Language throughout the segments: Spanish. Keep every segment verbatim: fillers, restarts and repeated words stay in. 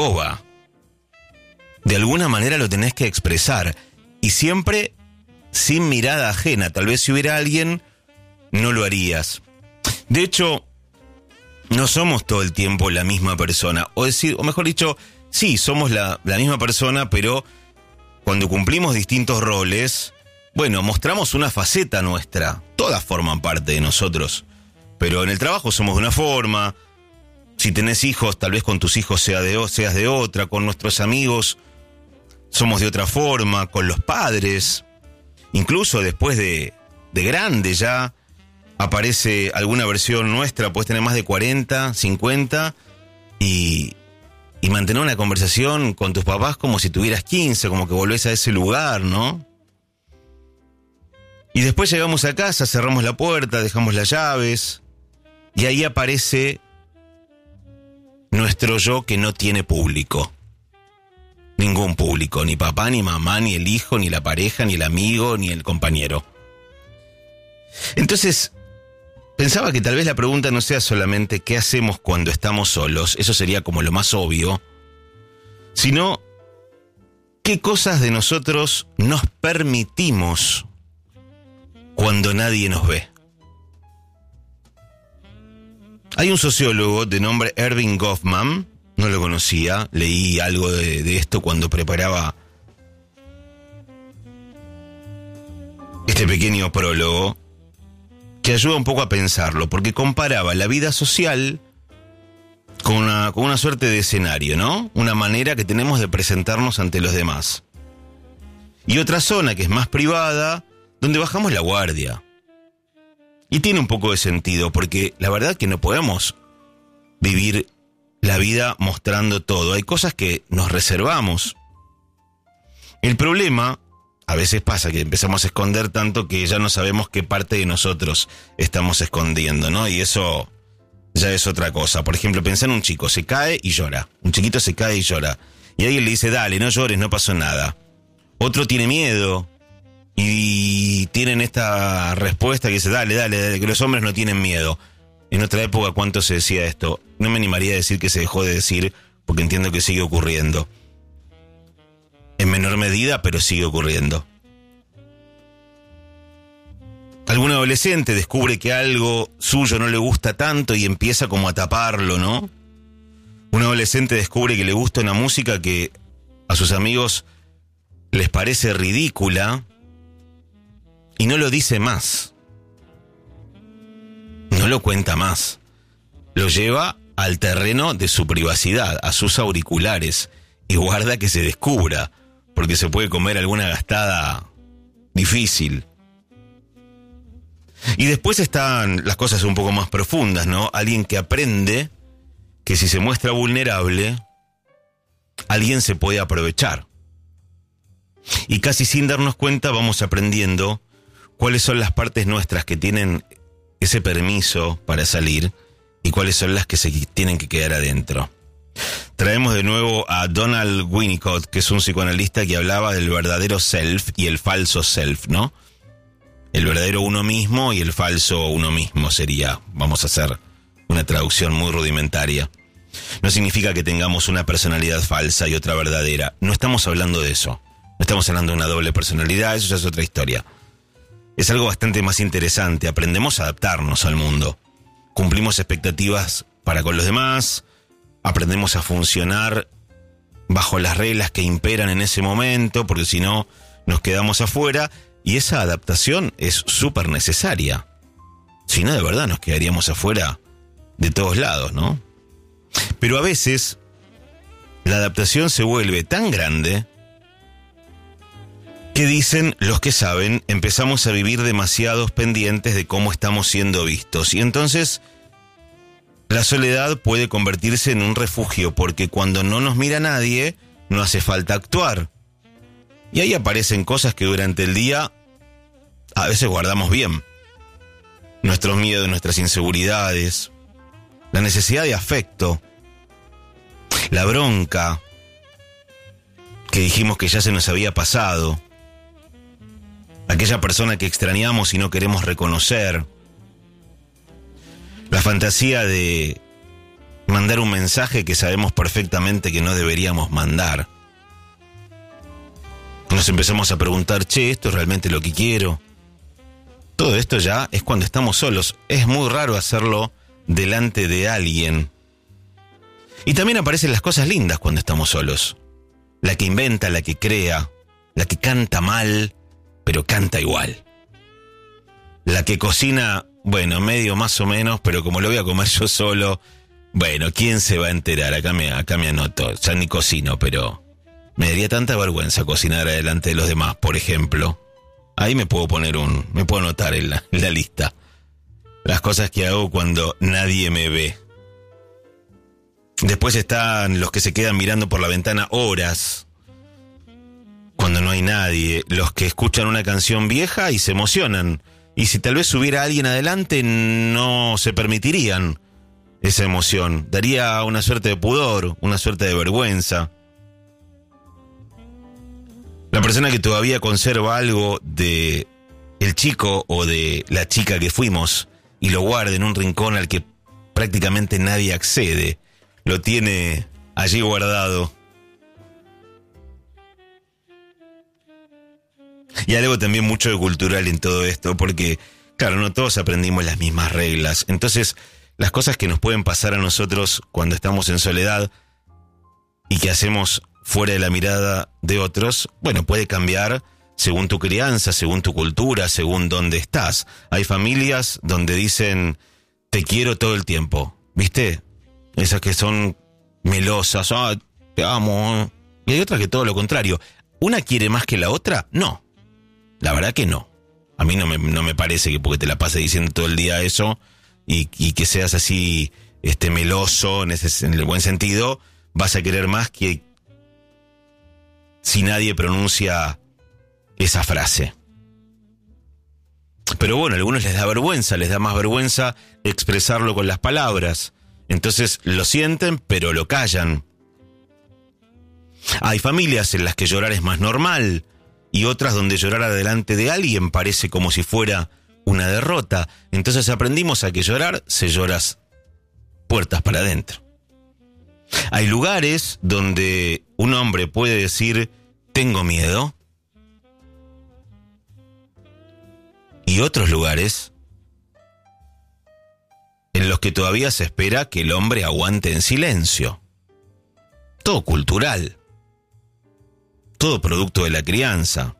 alcoba. De alguna manera lo tenés que expresar. Y siempre sin mirada ajena. Tal vez si hubiera alguien, no lo harías. De hecho, no somos todo el tiempo la misma persona. O decir, o mejor dicho, sí, somos la, la misma persona, pero cuando cumplimos distintos roles, bueno, mostramos una faceta nuestra. Todas forman parte de nosotros. Pero en el trabajo somos de una forma. Si tenés hijos, tal vez con tus hijos sea de, seas de otra. Con nuestros amigos somos de otra forma. Con los padres. Incluso después de, de grande ya aparece alguna versión nuestra. Puedes tener más de cuarenta, cincuenta y, y mantener una conversación con tus papás como si tuvieras quince, como que volvés a ese lugar, ¿no? Y después llegamos a casa, cerramos la puerta, dejamos las llaves y ahí aparece nuestro yo que no tiene público. Ningún público, ni papá, ni mamá, ni el hijo, ni la pareja, ni el amigo, ni el compañero. Entonces, pensaba que tal vez la pregunta no sea solamente ¿qué hacemos cuando estamos solos? Eso sería como lo más obvio. Sino, ¿qué cosas de nosotros nos permitimos cuando nadie nos ve? Hay un sociólogo de nombre Erving Goffman, no lo conocía, leí algo de, de esto cuando preparaba este pequeño prólogo, que ayuda un poco a pensarlo, porque comparaba la vida social con una, con una suerte de escenario, ¿no? Una manera que tenemos de presentarnos ante los demás. Y otra zona que es más privada, donde bajamos la guardia. Y tiene un poco de sentido, porque la verdad que no podemos vivir la vida mostrando todo. Hay cosas que nos reservamos. El problema, a veces pasa que empezamos a esconder tanto que ya no sabemos qué parte de nosotros estamos escondiendo, ¿no? Y eso ya es otra cosa. Por ejemplo, pensá en un chico, se cae y llora. Un chiquito se cae y llora. Y alguien le dice, dale, no llores, no pasó nada. Otro tiene miedo. Y tienen esta respuesta que dice, dale, dale, dale, que los hombres no tienen miedo. En otra época, ¿cuánto se decía esto? No me animaría a decir que se dejó de decir, porque entiendo que sigue ocurriendo. En menor medida, pero sigue ocurriendo. Algún adolescente descubre que algo suyo no le gusta tanto y empieza como a taparlo, ¿no? Un adolescente descubre que le gusta una música que a sus amigos les parece ridícula y no lo dice más. No lo cuenta más. Lo lleva al terreno de su privacidad, a sus auriculares, y guarda que se descubra, porque se puede comer alguna gastada difícil. Y después están las cosas un poco más profundas, ¿no? Alguien que aprende que si se muestra vulnerable, alguien se puede aprovechar. Y casi sin darnos cuenta vamos aprendiendo cuáles son las partes nuestras que tienen ese permiso para salir y cuáles son las que se tienen que quedar adentro. Traemos de nuevo a Donald Winnicott, que es un psicoanalista que hablaba del verdadero self y el falso self, ¿no? El verdadero uno mismo y el falso uno mismo sería, vamos a hacer una traducción muy rudimentaria. No significa que tengamos una personalidad falsa y otra verdadera. No estamos hablando de eso. No estamos hablando de una doble personalidad, eso ya es otra historia. Es algo bastante más interesante. Aprendemos a adaptarnos al mundo. Cumplimos expectativas para con los demás. Aprendemos a funcionar bajo las reglas que imperan en ese momento, porque si no, nos quedamos afuera. Y esa adaptación es súper necesaria. Si no, de verdad nos quedaríamos afuera de todos lados, ¿no? Pero a veces la adaptación se vuelve tan grande que dicen los que saben, empezamos a vivir demasiados pendientes de cómo estamos siendo vistos. Y entonces la soledad puede convertirse en un refugio, porque cuando no nos mira nadie, no hace falta actuar. Y ahí aparecen cosas que durante el día a veces guardamos bien. Nuestros miedos, nuestras inseguridades, la necesidad de afecto, la bronca que dijimos que ya se nos había pasado, aquella persona que extrañamos y no queremos reconocer, la fantasía de mandar un mensaje que sabemos perfectamente que no deberíamos mandar. Nos empezamos a preguntar, che, ¿esto es realmente lo que quiero? Todo esto ya es cuando estamos solos. Es muy raro hacerlo delante de alguien. Y también aparecen las cosas lindas cuando estamos solos. La que inventa, la que crea, la que canta mal, pero canta igual. La que cocina, bueno, medio más o menos, pero como lo voy a comer yo solo, bueno, ¿quién se va a enterar? Acá me, acá me anoto, ya ni cocino, pero me daría tanta vergüenza cocinar delante de los demás, por ejemplo. Ahí me puedo poner un, me puedo anotar en la, en la lista. Las cosas que hago cuando nadie me ve. Después están los que se quedan mirando por la ventana horas, cuando no hay nadie. Los que escuchan una canción vieja y se emocionan. Y si tal vez hubiera alguien adelante, no se permitirían esa emoción. Daría una suerte de pudor, una suerte de vergüenza. La persona que todavía conserva algo de el chico o de la chica que fuimos y lo guarda en un rincón al que prácticamente nadie accede, lo tiene allí guardado. Y algo también mucho de cultural en todo esto, porque, claro, no todos aprendimos las mismas reglas. Entonces, las cosas que nos pueden pasar a nosotros cuando estamos en soledad y que hacemos fuera de la mirada de otros, bueno, puede cambiar según tu crianza, según tu cultura, según dónde estás. Hay familias donde dicen, te quiero todo el tiempo, ¿viste? Esas que son melosas, ah, te amo. Y hay otras que todo lo contrario. ¿Una quiere más que la otra? No. La verdad que no. A mí no me, no me parece que porque te la pases diciendo todo el día eso y, y que seas así este meloso en, ese, en el buen sentido, vas a querer más que si nadie pronuncia esa frase. Pero bueno, a algunos les da vergüenza, les da más vergüenza expresarlo con las palabras. Entonces lo sienten, pero lo callan. Hay familias en las que llorar es más normal y otras donde llorar adelante de alguien parece como si fuera una derrota. Entonces aprendimos a que llorar se lloras puertas para adentro. Hay lugares donde un hombre puede decir, tengo miedo. Y otros lugares en los que todavía se espera que el hombre aguante en silencio. Todo cultural. Todo producto de la crianza.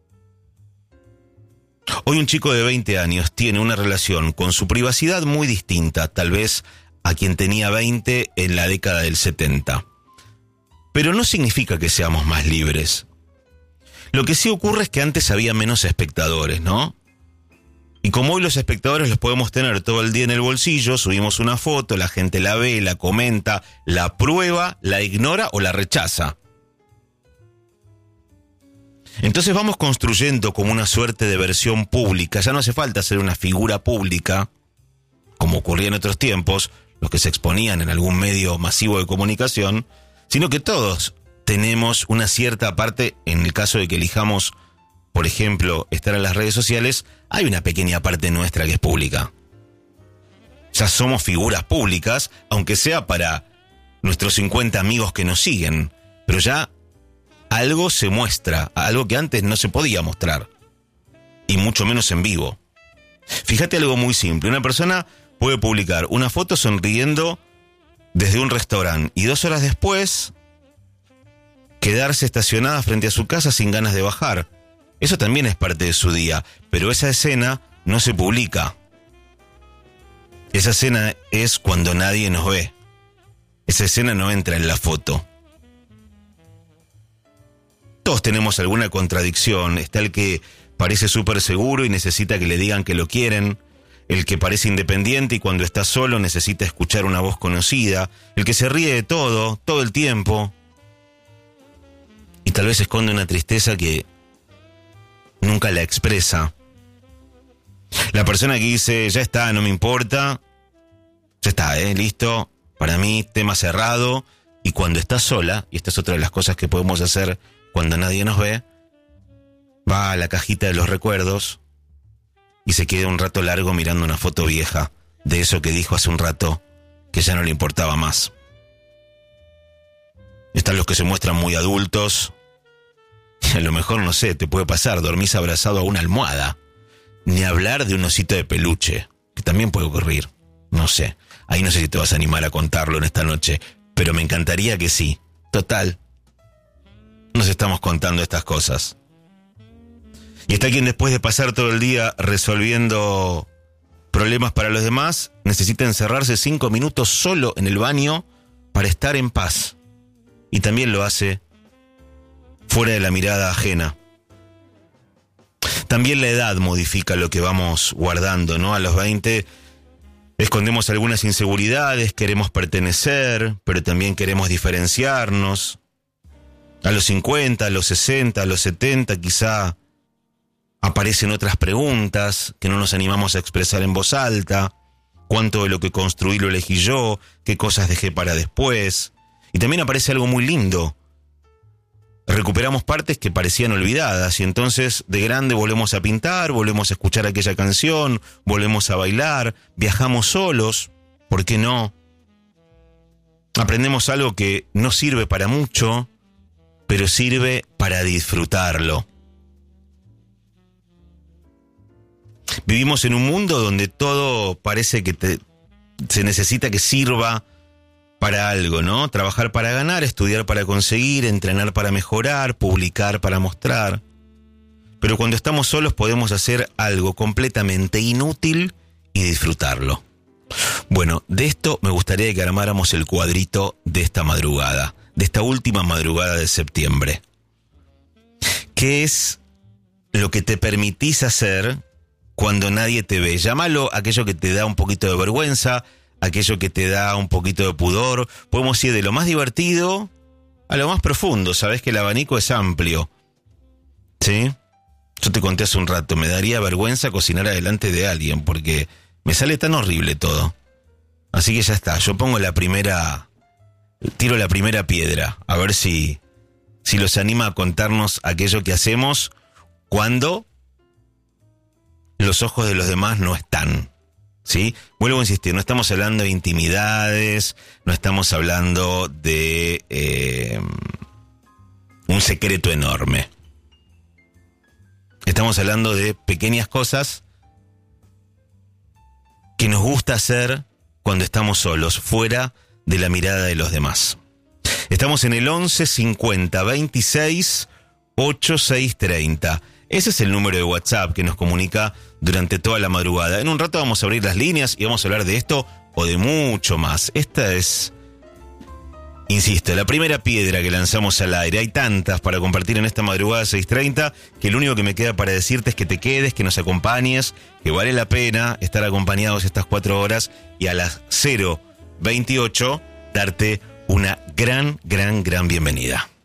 Hoy un chico de veinte años tiene una relación con su privacidad muy distinta, tal vez a quien tenía veinte en la década del setenta. Pero no significa que seamos más libres. Lo que sí ocurre es que antes había menos espectadores, ¿no? Y como hoy los espectadores los podemos tener todo el día en el bolsillo, subimos una foto, la gente la ve, la comenta, la aprueba, la ignora o la rechaza. Entonces vamos construyendo como una suerte de versión pública. Ya no hace falta ser una figura pública, como ocurría en otros tiempos, los que se exponían en algún medio masivo de comunicación, sino que todos tenemos una cierta parte, en el caso de que elijamos, por ejemplo, estar en las redes sociales, hay una pequeña parte nuestra que es pública. Ya somos figuras públicas, aunque sea para nuestros cincuenta amigos que nos siguen, pero ya algo se muestra, algo que antes no se podía mostrar, y mucho menos en vivo. Fíjate algo muy simple, una persona puede publicar una foto sonriendo desde un restaurante y dos horas después quedarse estacionada frente a su casa sin ganas de bajar. Eso también es parte de su día, pero esa escena no se publica. Esa escena es cuando nadie nos ve. Esa escena no entra en la foto. Todos tenemos alguna contradicción. Está el que parece súper seguro y necesita que le digan que lo quieren. El que parece independiente y cuando está solo necesita escuchar una voz conocida. El que se ríe de todo, todo el tiempo. Y tal vez esconde una tristeza que nunca la expresa. La persona que dice, ya está, no me importa. Ya está, ¿eh? Listo. Para mí, tema cerrado. Y cuando está sola, y esta es otra de las cosas que podemos hacer cuando nadie nos ve, va a la cajita de los recuerdos y se queda un rato largo mirando una foto vieja de eso que dijo hace un rato que ya no le importaba más. Están los que se muestran muy adultos. Y a lo mejor, no sé, te puede pasar, dormís abrazado a una almohada. Ni hablar de un osito de peluche, que también puede ocurrir. No sé, ahí no sé si te vas a animar a contarlo en esta noche, pero me encantaría que sí. Total, nos estamos contando estas cosas. Y está quien después de pasar todo el día resolviendo problemas para los demás, necesita encerrarse cinco minutos solo en el baño para estar en paz. Y también lo hace fuera de la mirada ajena. También la edad modifica lo que vamos guardando, ¿no? A los veinte escondemos algunas inseguridades, queremos pertenecer, pero también queremos diferenciarnos. A los cincuenta, a los sesenta, a los setenta, quizá aparecen otras preguntas que no nos animamos a expresar en voz alta. ¿Cuánto de lo que construí lo elegí yo? ¿Qué cosas dejé para después? Y también aparece algo muy lindo. Recuperamos partes que parecían olvidadas y entonces de grande volvemos a pintar, volvemos a escuchar aquella canción, volvemos a bailar, viajamos solos, ¿por qué no? Aprendemos algo que no sirve para mucho, pero sirve para disfrutarlo. Vivimos en un mundo donde todo parece que te, se necesita que sirva para algo, ¿no? Trabajar para ganar, estudiar para conseguir, entrenar para mejorar, publicar para mostrar. Pero cuando estamos solos podemos hacer algo completamente inútil y disfrutarlo. Bueno, de esto me gustaría que armáramos el cuadrito de esta madrugada, de esta última madrugada de septiembre. ¿Qué es lo que te permitís hacer cuando nadie te ve? Llámalo aquello que te da un poquito de vergüenza, aquello que te da un poquito de pudor. Podemos ir de lo más divertido a lo más profundo. Sabés que el abanico es amplio, ¿sí? Yo te conté hace un rato, me daría vergüenza cocinar adelante de alguien porque me sale tan horrible todo. Así que ya está, yo pongo la primera, tiro la primera piedra, a ver si, si los anima a contarnos aquello que hacemos cuando los ojos de los demás no están. ¿Sí? Vuelvo a insistir, no estamos hablando de intimidades, no estamos hablando de eh, un secreto enorme. Estamos hablando de pequeñas cosas que nos gusta hacer cuando estamos solos, fuera de la mirada de los demás. Estamos en el once cincuenta veintiséis ochenta y seis treinta. Ese es el número de WhatsApp que nos comunica durante toda la madrugada. En un rato vamos a abrir las líneas y vamos a hablar de esto o de mucho más. Esta es, insisto, la primera piedra que lanzamos al aire. Hay tantas para compartir en esta madrugada seis treinta que lo único que me queda para decirte es que te quedes, que nos acompañes, que vale la pena estar acompañados estas cuatro horas y a las cero veintiocho darte una gran, gran, gran bienvenida.